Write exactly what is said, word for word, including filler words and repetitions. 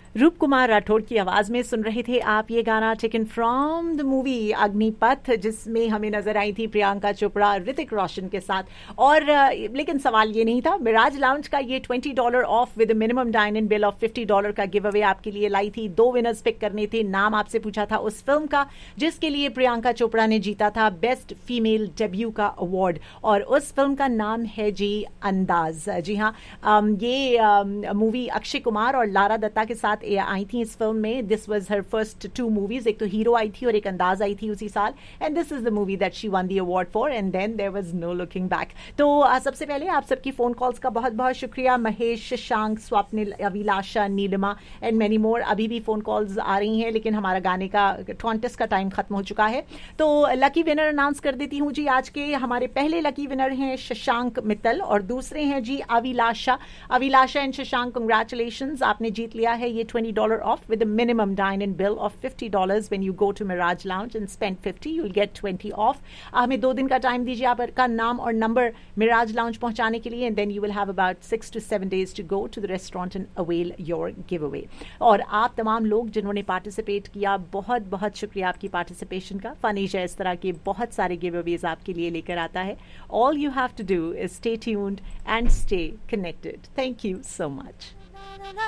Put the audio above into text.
रूप कुमार राठौड़ की आवाज में सुन रहे थे आप ये गाना taken from the movie Agnipath, जिसमें हमें नजर आई थी प्रियंका चोपड़ा ऋतिक रोशन के साथ। और लेकिन सवाल ये नहीं था, मिराज लाउंज का ये twenty dollar of with minimum dine in bill of fifty dollar का गिव अवे आपके लिए लाई थी। दो विनर्स पिक करने थे, नाम आपसे पूछा था उस फिल्म का जिसके लिए प्रियंका चोपड़ा ने जीता था बेस्ट फीमेल डेब्यू का अवार्ड, और उस फिल्म का नाम है जी अंदाज। जी हाँ, ये मूवी अक्षय कुमार और लारा दत्ता के साथ आई थी इस फिल्म में। This was her first to movies, एक तो हीरो आई थी और एक अंदाज आई थी उसी साल, and this is the movie that she one the award for, and then there was no looking back. तो uh, सबसे पहले आप सबकी फोन कॉल्स का बहुत बहुत शुक्रिया। महेश, शशांक, स्वप्निल, अभिलाषा, नीलिमा एंड मेनी मोर। अभी भी फोन कॉल्स आ रही हैं, लेकिन हमारा गाने का कॉन्टेस्ट का टाइम खत्म हो चुका है। तो लकी विनर अनाउंस कर देती हूँ जी। आज के हमारे पहले लकी विनर हैं शशांक मित्तल और दूसरे हैं जी अभिलाषा। अभिलाषा एंड शशांक, कंग्रेचुलेशन, आपने जीत लिया है ये twenty dollar of with a minimum dine-in bill of fifty dollars. When you go to Mirage Lounge and spend fifty, you'll get twenty off. हमें दो दिन का टाइम दीजिए आपका नाम और नंबर Mirage Lounge पहुंचाने के लिए, and then you will have about six to seven days to go to the restaurant and avail your giveaway. और आप तमाम लोग जिन्होंने पार्टिसिपेट किया, बहुत बहुत शुक्रिया आपकी पार्टिसिपेशन का। फनीशा इस तरह के बहुत सारे गिवअवेज आपके लिए लेकर आता है। All you have to do is stay tuned and stay connected. Thank you so much.